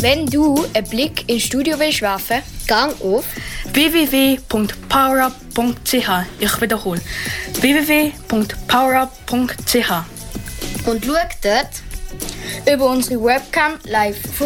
Wenn du einen Blick ins Studio willst werfen, gang auf www.powerup.ch. Ich wiederhole. www.powerup.ch. und schau dort über unsere Webcam live vorbei.